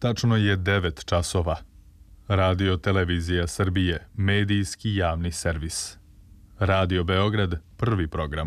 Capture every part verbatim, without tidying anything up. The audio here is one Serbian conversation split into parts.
Tačno je devet časova. Radio Televizija Srbije, medijski javni servis. Radio Beograd, prvi program.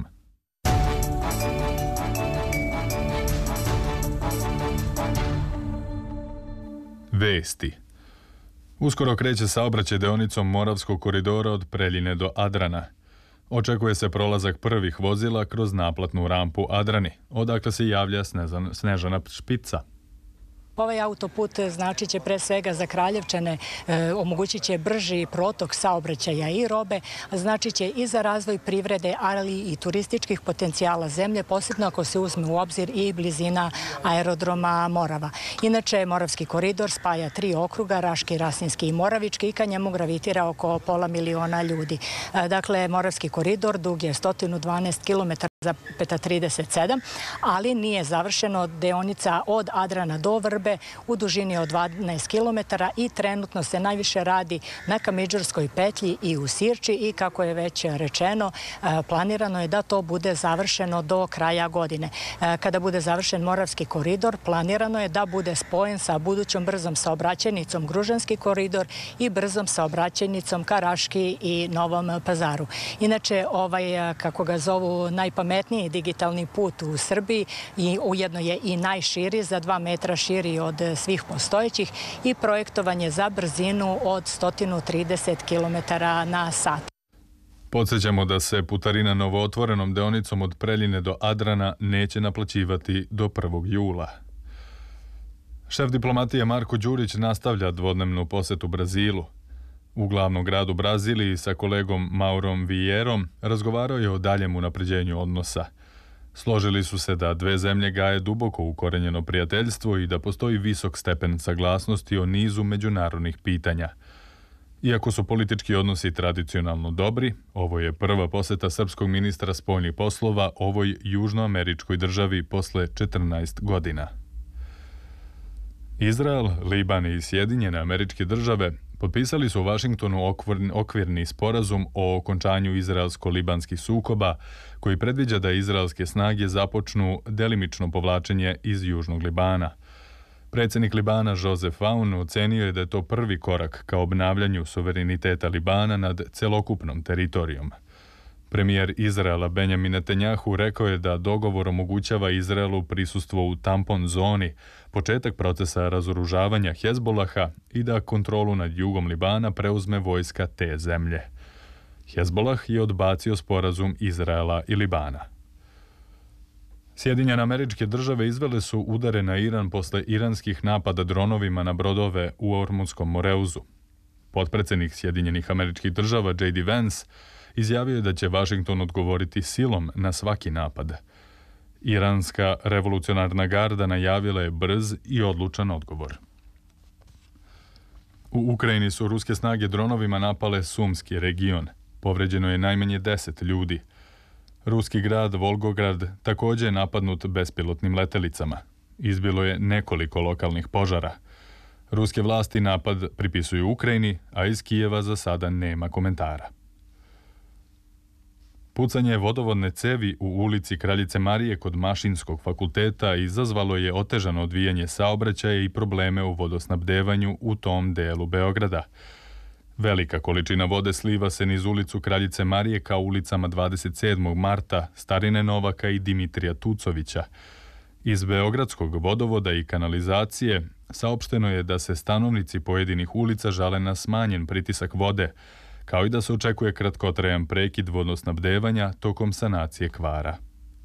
Vesti. Uskoro kreće saobraćaj deonicom Moravskog koridora od Preljine do Adrana. Očekuje se prolazak prvih vozila kroz naplatnu rampu Adrani, odakle se javlja Snežana Špica. Ovaj autoput znači će pre svega za Kraljevčane e, omogućit će brži protok saobraćaja i robe, a znači će i za razvoj privrede, ali i turističkih potencijala zemlje, posebno ako se uzme u obzir i blizina aerodroma Morava. Inače, Moravski koridor spaja tri okruga, Raški, Rasinski i Moravički, i ka njemu gravitira oko pola miliona ljudi. E, dakle, Moravski koridor dug je sto dvanaest kilometara za trideset sedam, ali nije završeno deonica od Adrana do Vrbe u dužini od dvanaest kilometara i trenutno se najviše radi na Kamiđurskoj petlji i u Sirči i kako je već rečeno, planirano je da to bude završeno do kraja godine. Kada bude završen Moravski koridor, planirano je da bude spojen sa budućom brzom saobraćajnicom Gružanski koridor i brzom saobraćajnicom ka Raški i Novom Pazaru. Inače, ovaj, kako ga zovu, najpametniji digitalni put u Srbiji i ujedno je i najširi, za dva metra širi od svih postojećih, i projektovan je za brzinu od sto trideset kilometara na sat. Podsjećamo da se putarina novootvorenom deonicom od Preljine do Adrana neće naplaćivati do prvog jula. Šef diplomatije Marko Đurić nastavlja dvodnevnu posetu Brazilu. U glavnom gradu Braziliji sa kolegom Maurom Vierom razgovarao je o daljem unapređenju odnosa. Složili su se da dve zemlje gaje duboko ukorenjeno prijateljstvo i da postoji visok stepen saglasnosti o nizu međunarodnih pitanja. Iako su politički odnosi tradicionalno dobri, ovo je prva poseta srpskog ministra spoljnih poslova ovoj južnoameričkoj državi posle četrnaest godina. Izrael, Liban i Sjedinjene Američke Države potpisali su u Vašingtonu okvirni sporazum o okončanju izraelsko-libanskih sukoba, koji predviđa da izraelske snage započnu delimično povlačenje iz južnog Libana. Predsjednik Libana Joseph Aoun ocenio je da je to prvi korak ka obnavljanju suvereniteta Libana nad celokupnom teritorijom. Premijer Izraela Benjamin Netanjahu rekao je da dogovor omogućava Izraelu prisustvo u tampon zoni, početak procesa razoružavanja Hezbolaha i da kontrolu nad jugom Libana preuzme vojska te zemlje. Hezbolah je odbacio sporazum Izraela i Libana. Sjedinjene Američke Države izvele su udare na Iran posle iranskih napada dronovima na brodove u Ormutskom Moreuzu. Potpredsjednik Sjedinjenih Američkih Država J D Vance izjavio je da će Vašington odgovoriti silom na svaki napad. Iranska revolucionarna garda najavila je brz i odlučan odgovor. U Ukrajini su ruske snage dronovima napale Sumski region. Povređeno je najmanje deset ljudi. Ruski grad Volgograd također je napadnut bespilotnim letelicama. Izbilo je nekoliko lokalnih požara. Ruske vlasti napad pripisuju Ukrajini, a iz Kijeva za sada nema komentara. Pucanje vodovodne cevi u ulici Kraljice Marije kod Mašinskog fakulteta izazvalo je otežano odvijanje saobraćaja i probleme u vodosnabdevanju u tom delu Beograda. Velika količina vode sliva se niz ulicu Kraljice Marije ka ulicama dvadeset sedmog marta, Starine Novaka i Dimitrija Tucovića. Iz Beogradskog vodovoda i kanalizacije saopšteno je da se stanovnici pojedinih ulica žale na smanjen pritisak vode, kao i da se očekuje kratkotrajan prekid vodosnabdevanja tokom sanacije kvara.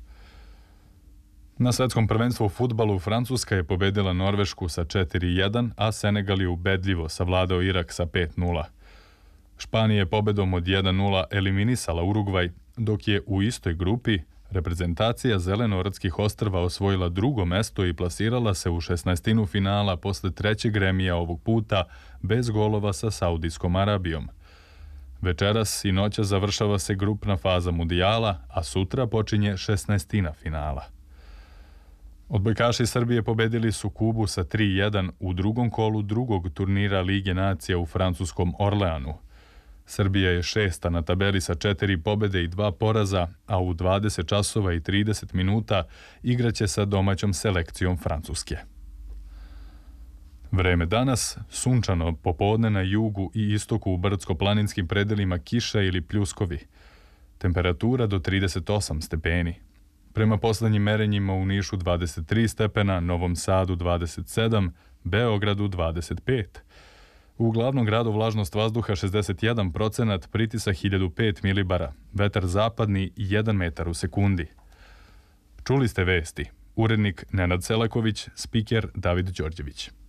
Na svetskom prvenstvu u fudbalu Francuska je pobedila Norvešku sa četiri jedan, a Senegal je ubedljivo savladao Irak sa pet nula. Španija je pobedom od jedan nula eliminisala Urugvaj, dok je u istoj grupi reprezentacija Zelenorodskih ostrva osvojila drugo mesto i plasirala se u šesnaestinu finala posle trećeg remija ovog puta bez golova sa Saudijskom Arabijom. Večeras i noća završava se grupna faza mundijala, a sutra počinje šesnaestina finala. Odbojkaši Srbije pobedili su Kubu sa tri jedan u drugom kolu drugog turnira Lige nacija u francuskom Orleanu. Srbija je šesta na tabeli sa četiri pobede i dva poraza, a u dvadeset časova i trideset minuta igraće sa domaćom selekcijom Francuske. Vreme danas, sunčano, popodne na jugu i istoku u brdsko-planinskim predelima kiša ili pljuskovi. Temperatura do trideset osam stepeni. Prema poslednjim merenjima u Nišu dvadeset tri stepena, Novom Sadu dvadeset sedam, Beogradu dvadeset pet. U glavnom gradu vlažnost vazduha šezdeset jedan procenat, pritisak hiljadu pet milibara, vetar zapadni jedan metar u sekundi. Čuli ste vesti. Urednik Nenad Selaković, spiker David Đorđević.